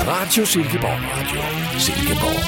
Radio Silkeborg. Radio Silkeborg.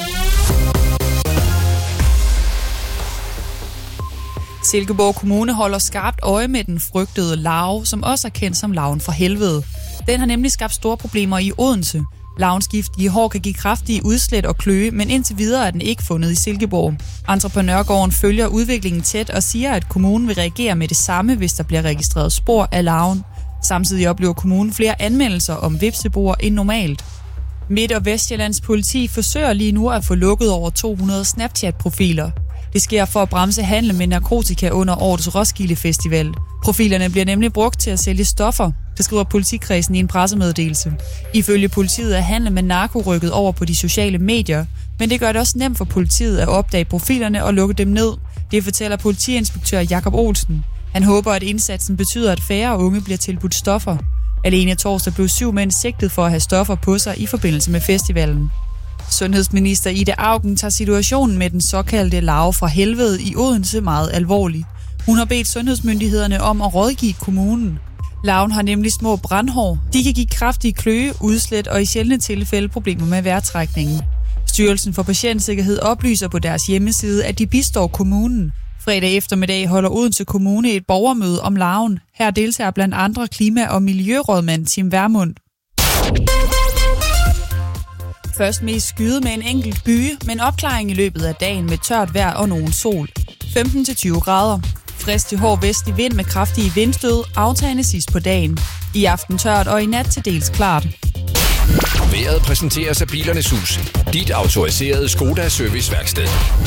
Silkeborg Kommune holder skarpt øje med den frygtede larve, som også er kendt som larven fra helvede. Den har nemlig skabt store problemer i Odense. Larvens giftige hår kan give kraftige udslæt og kløe, men indtil videre er den ikke fundet i Silkeborg. Entreprenørgården følger udviklingen tæt og siger, at kommunen vil reagere med det samme, hvis der bliver registreret spor af larven. Samtidig oplever kommunen flere anmeldelser om hvepseboer end normalt. Midt- og Vestjyllands politi forsøger lige nu at få lukket over 200 Snapchat-profiler. Det sker for at bremse handel med narkotika under årets Roskilde Festival. Profilerne bliver nemlig brugt til at sælge stoffer, det skriver politikredsen i en pressemeddelelse. Ifølge politiet er handel med narko rykket over på de sociale medier, men det gør det også nemt for politiet at opdage profilerne og lukke dem ned. Det fortæller politiinspektør Jakob Olsen. Han håber, at indsatsen betyder, at færre unge bliver tilbudt stoffer. Alene torsdag blev 7 mænd sigtet for at have stoffer på sig i forbindelse med festivalen. Sundhedsminister Ida Auken tager situationen med den såkaldte larve fra helvede i Odense meget alvorligt. Hun har bedt sundhedsmyndighederne om at rådgive kommunen. Larven har nemlig små brandhår. De kan give kraftige kløe, udslæt og i sjældne tilfælde problemer med vejrtrækningen. Styrelsen for Patientsikkerhed oplyser på deres hjemmeside, at de bistår kommunen. Fredag eftermiddag holder Odense Kommune et borgermøde om larven. Her deltager blandt andre klima- og miljørådmand Tim Vermund. Først mest skyde med en enkelt byge, men opklaring i løbet af dagen med tørt vejr og nogen sol. 15-20 grader. Frisk til hård vestlig vind med kraftige vindstød, aftagende sidst på dagen. I aften tørt og i nat til dels klart. Vejret præsenteres af Bilernes Hus. Dit autoriserede Skoda serviceværksted.